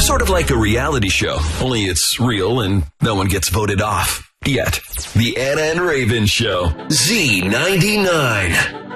Sort of like a reality show, only it's real and no one gets voted off. Yet. The Anna and Raven Show. Z99.